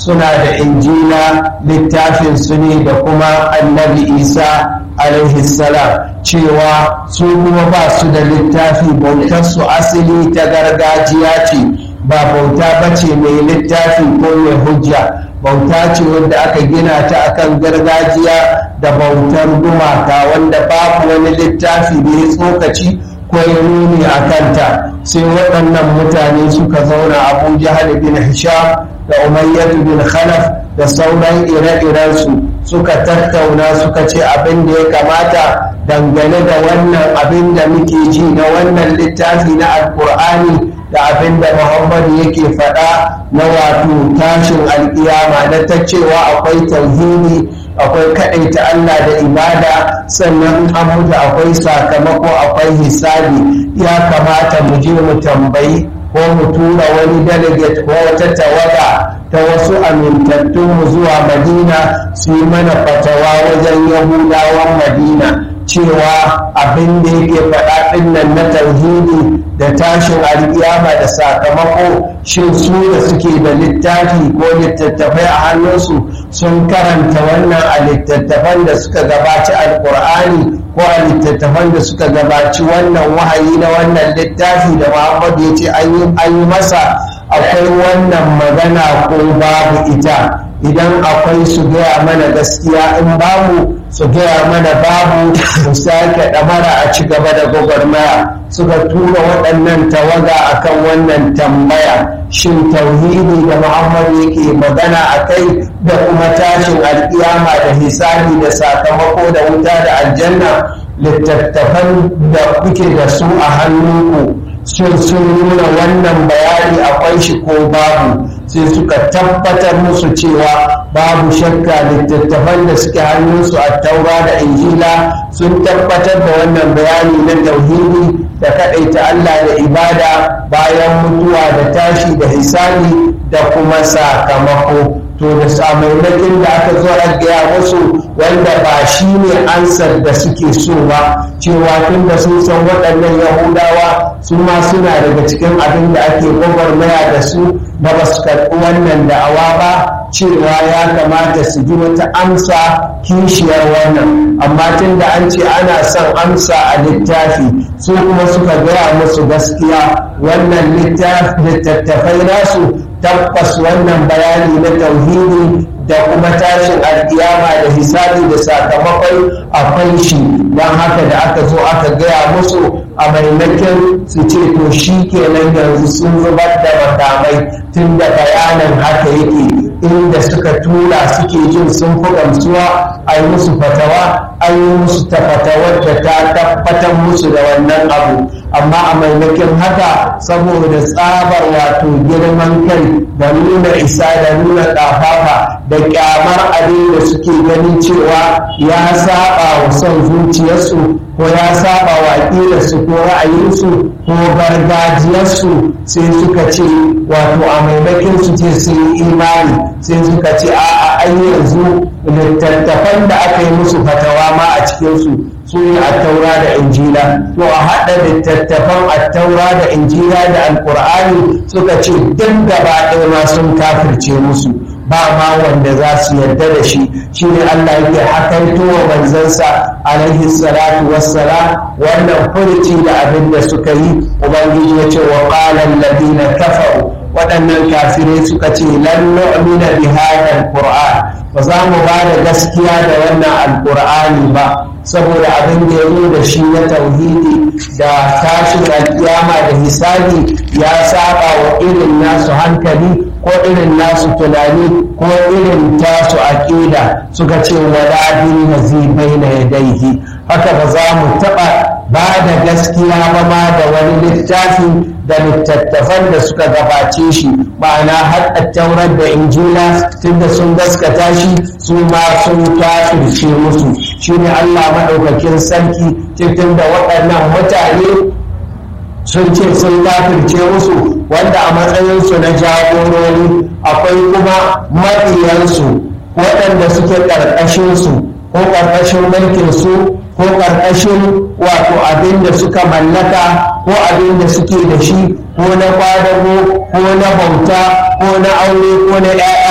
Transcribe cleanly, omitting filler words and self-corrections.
suna da injila littafin su ne da kuma annabi isa alaihi salam, cewa su kuma ba su da littafi, bautar su asali ta gargajiya ce, ba bauta ba ce mai littafi ko mai hujja, bauta ce wanda aka gina ta akan gargajiya da bautar gumaka, wanda babu wani littafi da ya tsokaci ko ya nuni a kanta. Sai waɗannan mutane suka zauna, Abu Jahal bin Hisham da Umayyah bin Khalaf da sauran ire-irensu suka tattauna, suka ce abin da ya kamata dangane da wannan abin da muke ji na wannan littafi na Alƙur'ani da abin da Muhammadu yake faɗa na wato tashin alƙiyama, na ta cewa akwai tauhidi, akwai kaɗaita Allah da ibada, sannan an mutu akwai sakamako, akwai hisabi. Ya kamata mu je mu tambayi ko mu tura wani delegate ko wata tawaga ta wasu amintattunmu zuwa Madina su yi mana fatawa wajen Yahudawan Madina cewa abin da yake faɗa ɗinnan na tauhidi da tashin alƙiyama da sakamako, shin su da suke da littafi ko littattafai a hannunsu sun karanta wannan a littattafan da suka gabaci alƙur'ani ko a littattafan da suka gabaci wannan wahayi na wannan littafi da Muhammadu ya ce an yi masa, akwai wannan magana ko babu ita? Idan akwai su gaya mana gaskiya, in babu su gaya mana babu, su sake ɗamara a ci gaba da gwagwarmaya. Suka tura waɗannan tawaga akan wannan tambaya, shin tauhidi da Muhammadu yake magana a kai da kuma tashin alƙiyama da hisabi da sakamako da wuta da aljanna, littattafan da kuke da su a hannunku sun nuna wannan bayani akwai shi ko babu? Sai suka tabbatar musu cewa babu shakka littattafan da suke hannunsu a taura da injila sun tabbatar da wannan bayani na tauhidi da kaɗaita Allah da ibada bayan mutuwa da tashi da hisabi da kuma sakamako. To da samaimakin da aka zo a gaya musu wanda ba shi ne ansar da suke so ba, cewa tun da sun san waɗannan Yahudawa su ma suna daga cikin abin da ake gwagwarmaya da su, da ba su karɓi wannan da'awa ba, cewa ya kamata su ji wata amsa kishiyar wannan. Amma tun da an ce ana son amsa a littafi, su kuma suka gaya musu gaskiya, wannan littattafai nasu tabbas wannan bayani na tauhidi da kuma tashin alkiyama da hisabi da sakamakon akwai shi. Don haka da aka zo aka gaya musu, a maimakon su ce to shi kenan yanzu sun zubar da makamai, tun da bayanin haka yake, inda suka tura suke jin sun fi gamsuwa a yi musu fatawa, an yi musu fatawar da ta tabbatar musu da wannan abu. Amma a maimakon haka, saboda tsabar wato girman kai da nuna isa da nuna ƙafafa da ƙyamar abin da suke ganin cewa ya saba wa son zuciyarsu ko ya saba wa aƙidarsu ko ra'ayinsu ko gargajiyarsu, sai suka ce wato a maimakon su ce sun yi imani, sai suka ce a'a an yanzu littattafan da aka yi musu fatawa ma a cikinsu su ne attaura da injila. To a haɗa littattafan attaura da injila da alƙur'ani, suka ce duk gaba ɗaya ma sun kafirce musu, ba ma wanda za su yarda da shi. Shi ne Allah yake hakaito wa manzansa alaihi salatu wassalam wannan furuci da abin da suka yi. Ubangiji ya ce wa qala alladhina kafaru, waɗannan kafirai suka ce lan nu'mina bi hadha alquran, ba za mu ba da gaskiya da wannan alqur'ani ba, saboda abin da ya zo da shi na tauhidi da tashin alkiyama da hisabi ya saba wa irin nasu hankali ko irin nasu tunani ko irin tasu aƙida. Suka ce wala bin nazi baina yadayhi, haka ba za mu taɓa ba da gaskiya ba ma da wani littafi da littattafan da suka gabace shi, ma'ana har taurar da injila tunda sun gaskata shi su ma sun kafirce musu. Shi ne Allah maɗaukakin sarki cikin da waɗannan mutane sun ce sun kafirce musu, wanda a matsayinsu na jagorori akwai kuma mabiyansu waɗanda suke ƙarƙashinsu ko ƙarƙashin mulkinsu ko ƙarƙashin wato abin da suka mallaka ko abin da suke da shi, ko na kwadago ko na bauta ko na aure ko na 'ya'ya